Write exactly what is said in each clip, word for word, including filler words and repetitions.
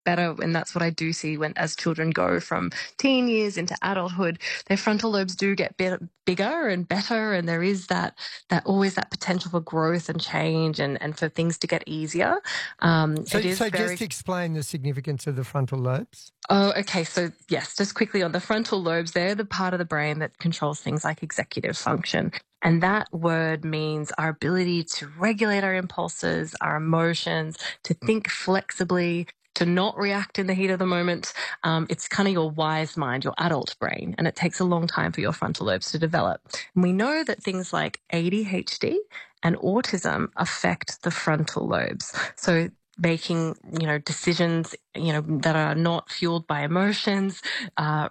better. And that's what I do see when, as children go from teen years into adulthood, their frontal lobes do get bit, bigger and better. And there is that, that always that potential for growth and change and, and for things to get easier. Um, So, it is so very just explain the significance of the frontal lobes. Oh, okay. So, yes, just quickly on the frontal lobes, they're the part of the brain that controls things like executive function. And that word means our ability to regulate our impulses, our emotions, to think flexibly, to not react in the heat of the moment. Um, it's kind of your wise mind, your adult brain, and it takes a long time for your frontal lobes to develop. And we know that things like A D H D and autism affect the frontal lobes. So making, you know, decisions, you know, that are not fueled by emotions, uh,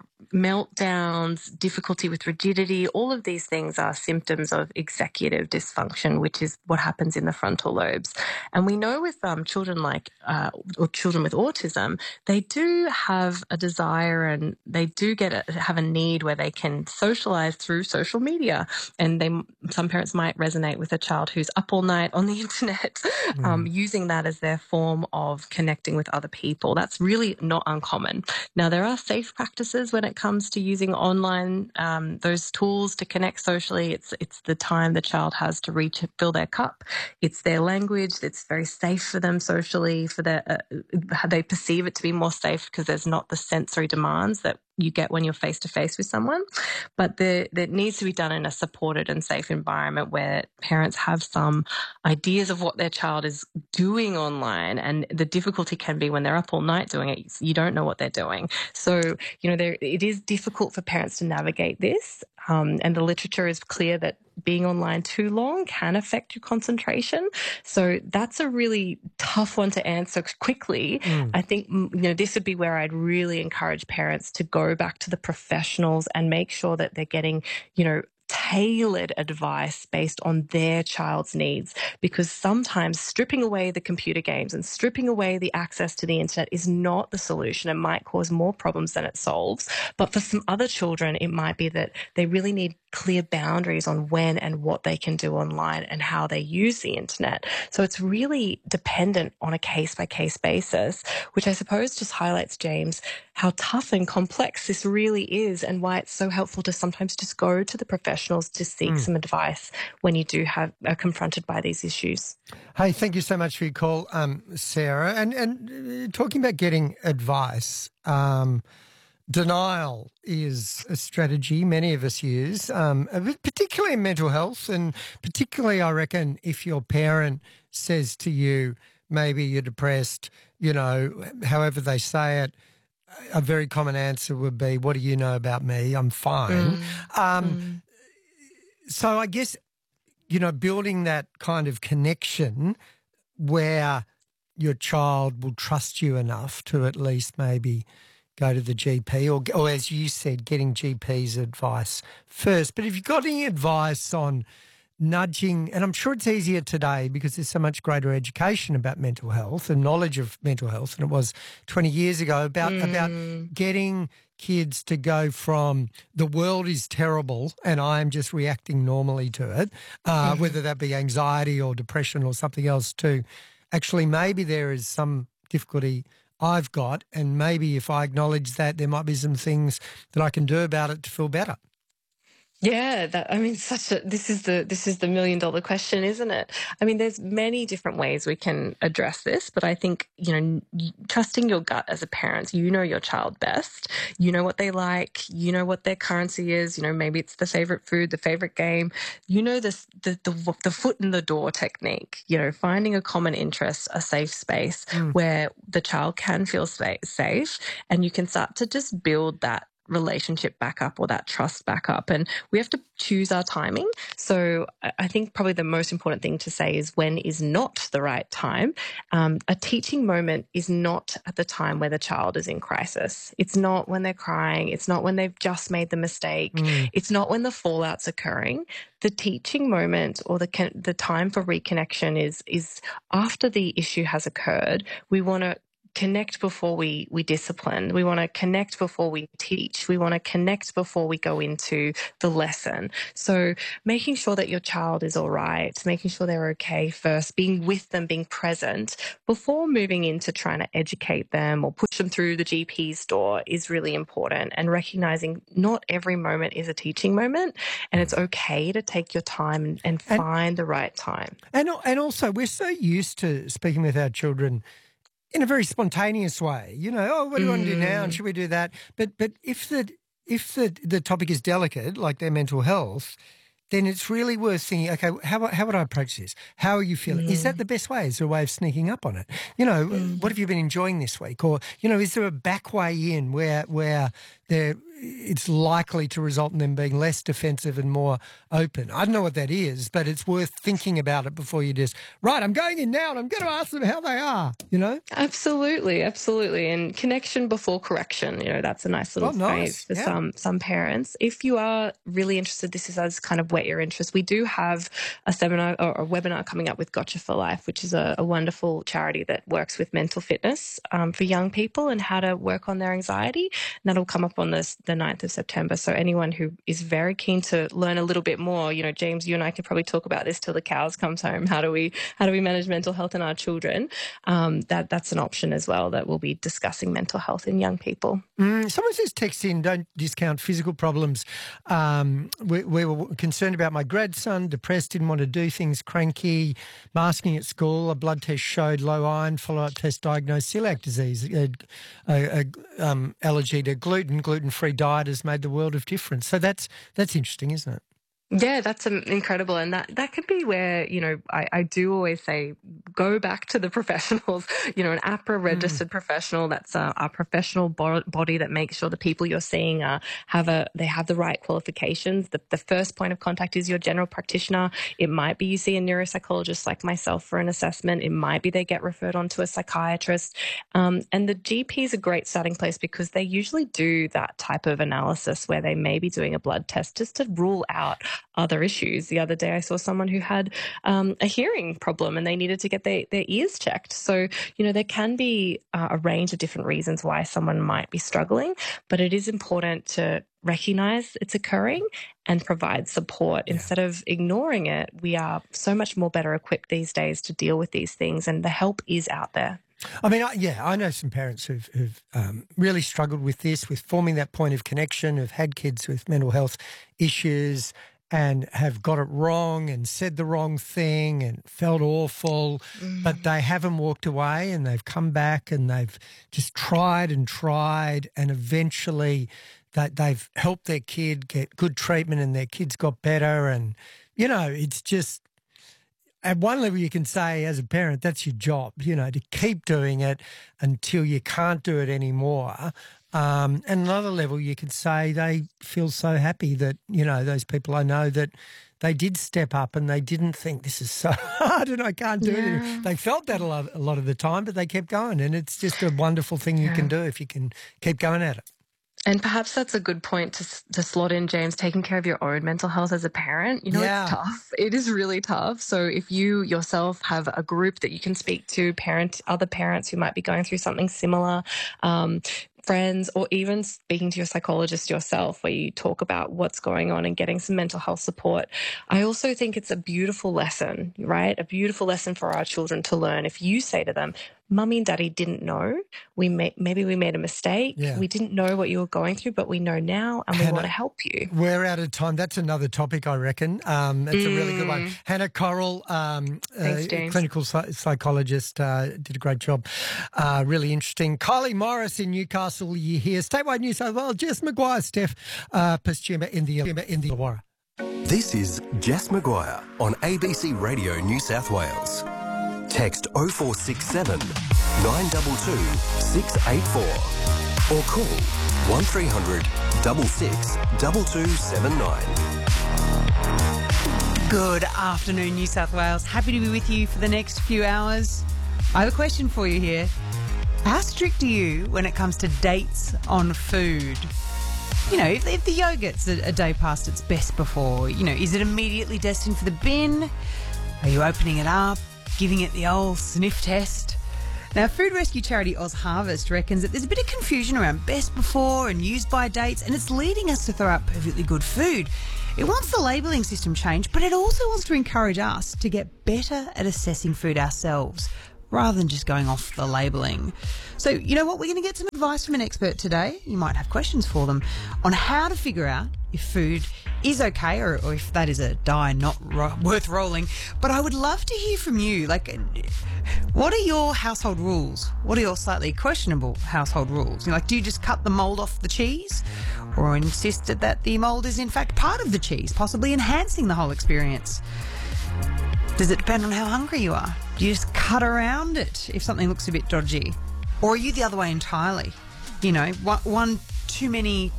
meltdowns, difficulty with rigidity, all of these things are symptoms of executive dysfunction, which is what happens in the frontal lobes. And we know with um, children like, uh, or children with autism, they do have a desire and they do get a, have a need where they can socialize through social media. And they, some parents might resonate with a child who's up all night on the internet, mm. um, using that as their form of connecting with other people. That's really not uncommon. Now, there are safe practices when it comes to using online, um, those tools to connect socially. It's it's the time the child has to reach, fill their cup. It's their language. It's very safe for them socially, for their, uh, they perceive it to be more safe because there's not the sensory demands that you get when you're face to face with someone. But the, that needs to be done in a supported and safe environment where parents have some ideas of what their child is doing online. And the difficulty can be when they're up all night doing it, you don't know what they're doing. So, you know, there, it is difficult for parents to navigate this. Um, and the literature is clear that being online too long can affect your concentration. So that's a really tough one to answer quickly. Mm. I think, you know, this would be where I'd really encourage parents to go back to the professionals and make sure that they're getting, you know, tailored advice based on their child's needs, because sometimes stripping away the computer games and stripping away the access to the internet is not the solution. It might cause more problems than it solves. But for some other children, it might be that they really need clear boundaries on when and what they can do online and how they use the internet. So it's really dependent on a case-by-case basis, which I suppose just highlights, James, how tough and complex this really is and why it's so helpful to sometimes just go to the professionals to seek mm. some advice when you do have are confronted by these issues. Hey, thank you so much for your call, um, Sarah. And, and talking about getting advice, um, denial is a strategy many of us use, um, particularly in mental health, and particularly, I reckon, if your parent says to you, maybe you're depressed, you know, however they say it, a very common answer would be, what do you know about me? I'm fine. Mm. Um, mm. So I guess, you know, building that kind of connection where your child will trust you enough to at least maybe go to the G P or, or as you said, getting G P's advice first. But if you've got any advice on nudging, and I'm sure it's easier today because there's so much greater education about mental health and knowledge of mental health than it was twenty years ago, about, mm. about getting kids to go from the world is terrible and I'm just reacting normally to it, uh, mm-hmm. whether that be anxiety or depression or something else, to actually maybe there is some difficulty I've got, and maybe if I acknowledge that, there might be some things that I can do about it to feel better. Yeah, that, I mean, such a, this is the, this is the million dollar question, isn't it? I mean, there's many different ways we can address this, but I think, you know, trusting your gut as a parent, you know your child best, you know what they like, you know what their currency is, you know, maybe it's the favorite food, the favorite game, you know, this, the, the, the foot in the door technique, you know, finding a common interest, a safe space mm. where the child can feel safe, and you can start to just build that relationship back up or that trust back up. And we have to choose our timing. So I think probably the most important thing to say is when is not the right time. Um, a teaching moment is not at the time where the child is in crisis. It's not when they're crying. It's not when they've just made the mistake. Mm. It's not when the fallout's occurring. The teaching moment or the the time for reconnection is is after the issue has occurred. We want to connect before we we discipline. We want to connect before we teach. We want to connect before we go into the lesson. So making sure that your child is all right, making sure they're okay first, being with them, being present before moving into trying to educate them or push them through the G P's door is really important. And recognizing not every moment is a teaching moment, and it's okay to take your time and, and And- find the right time. And and also, we're so used to speaking with our children in a very spontaneous way. You know, oh, what do you want to do now? And should we do that? But but if the if the the topic is delicate, like their mental health, then it's really worth thinking, okay, how how would I approach this? How are you feeling? Mm. Is that the best way? Is there a way of sneaking up on it? You know, mm. what have you been enjoying this week? Or, you know, is there a back way in where where there it's likely to result in them being less defensive and more open? I don't know what that is, but it's worth thinking about it before you just, right, I'm going in now and I'm going to ask them how they are, you know? Absolutely, absolutely. And connection before correction, you know, that's a nice little oh, nice. phrase for yeah. some some parents. If you are really interested, this is as kind of whet your interest. We do have a seminar or a webinar coming up with Gotcha for Life, which is a, a wonderful charity that works with mental fitness um, for young people and how to work on their anxiety. And that'll come up on this, the ninth of September. So anyone who is very keen to learn a little bit more, you know, James, you and I could probably talk about this till the cows comes home. How do we how do we manage mental health in our children? Um, that that's an option as well, that we'll be discussing mental health in young people. Mm, someone says text in, don't discount physical problems. Um, we, we were concerned about my grandson, depressed, didn't want to do things, cranky, masking at school. A blood test showed low iron, follow-up test diagnosed celiac disease, a, a, a um, allergy to gluten, gluten-free diet has made the world of difference. So that's that's interesting, isn't it? Yeah, that's um, incredible. And that, that could be where, you know, I, I do always say, go back to the professionals, you know, an A P R A registered mm. professional. That's a, a professional bo- body that makes sure the people you're seeing uh, have a, they have the right qualifications. The, the first point of contact is your general practitioner. It might be you see a neuropsychologist like myself for an assessment. It might be they get referred on to a psychiatrist. Um, and the G P is a great starting place because they usually do that type of analysis where they may be doing a blood test just to rule out other issues. The other day I saw someone who had um, a hearing problem and they needed to get their, their ears checked. So, you know, there can be uh, a range of different reasons why someone might be struggling, but it is important to recognize it's occurring and provide support. Yeah. Instead of ignoring it, we are so much more better equipped these days to deal with these things, and the help is out there. I mean, I, yeah, I know some parents who've, who've um, really struggled with this, with forming that point of connection, who've had kids with mental health issues and have got it wrong and said the wrong thing and felt awful, mm. but they haven't walked away and they've come back and they've just tried and tried, and eventually that they've helped their kid get good treatment and their kid's got better. And, you know, it's just, at one level you can say as a parent, that's your job, you know, to keep doing it until you can't do it anymore. Um, and another level you could say they feel so happy that, you know, those people I know that they did step up and they didn't think this is so hard and I can't do yeah. it. They felt that a lot, a lot of the time, but they kept going, and it's just a wonderful thing you yeah. can do if you can keep going at it. And perhaps that's a good point to to slot in, James, taking care of your own mental health as a parent. You know, yeah. it's tough. It is really tough. So if you yourself have a group that you can speak to, parent, other parents who might be going through something similar, um, friends, or even speaking to your psychologist yourself where you talk about what's going on and getting some mental health support. I also think it's a beautiful lesson, right? A beautiful lesson for our children to learn. If you say to them, Mummy and Daddy didn't know, we may, maybe we made a mistake. Yeah. We didn't know what you were going through, but we know now and we Hannah, want to help you. We're out of time. That's another topic, I reckon. Um, that's mm. a really good one. Hannah Correll, um, Thanks, uh, clinical psychologist, uh, did a great job. Uh, really interesting. Kylie Morris in Newcastle, you hear. Statewide New South Wales, Jess McGuire, Steph uh, Pastumba in the in the Illawarra. This is Jess McGuire on A B C Radio New South Wales. Text oh four six seven, nine two two, six eight four or call one three hundred, six six, two two seven nine. Good afternoon, New South Wales. Happy to be with you for the next few hours. I have a question for you here. How strict are you when it comes to dates on food? You know, if, if the yogurt's a, a day past its best before, you know, is it immediately destined for the bin? Are you opening it up, giving it the old sniff test? Now, food rescue charity Oz Harvest reckons that there's a bit of confusion around best before and use by dates, and it's leading us to throw out perfectly good food. It wants the labelling system changed, but it also wants to encourage us to get better at assessing food ourselves, rather than just going off the labelling. So, you know what? We're going to get some advice from an expert today. You might have questions for them on how to figure out if food is okay or, or if that is a die not ro- worth rolling. But I would love to hear from you. Like, what are your household rules? What are your slightly questionable household rules? You know, like, do you just cut the mould off the cheese, or insist that the mould is in fact part of the cheese, possibly enhancing the whole experience? Does it depend on how hungry you are? Do you just cut around it if something looks a bit dodgy? Or are you the other way entirely? You know, one, one too many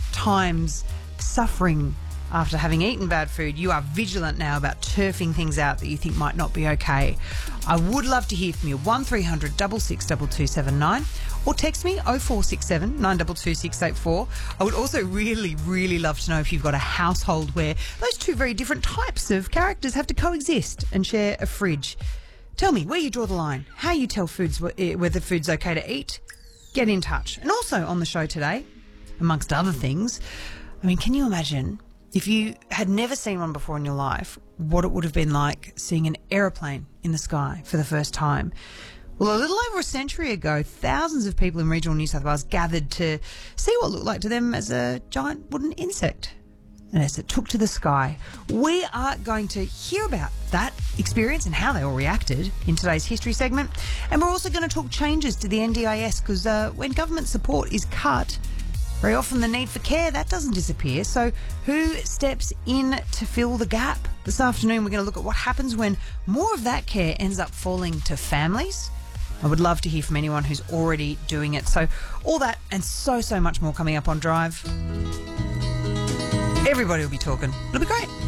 times suffering after having eaten bad food, you are vigilant now about turfing things out that you think might not be okay. I would love to hear from you. one three hundred six six two two seven nine or text me oh four six seven nine two two six eight four. I would also really, really love to know if you've got a household where those two very different types of characters have to coexist and share a fridge. Tell me where you draw the line, how you tell foods whether food's okay to eat. Get in touch. And also on the show today, amongst other things, I mean, can you imagine if you had never seen one before in your life, what it would have been like seeing an aeroplane in the sky for the first time? Well, a little over a century ago, thousands of people in regional New South Wales gathered to see what looked like to them as a giant wooden insect. And as it took to the sky, we are going to hear about that experience and how they all reacted in today's history segment. And we're also going to talk changes to the N D I S because uh, when government support is cut, very often the need for care, that doesn't disappear. So who steps in to fill the gap? This afternoon, we're going to look at what happens when more of that care ends up falling to families. I would love to hear from anyone who's already doing it. So all that and so, so much more coming up on Drive. Everybody will be talking. It'll be great.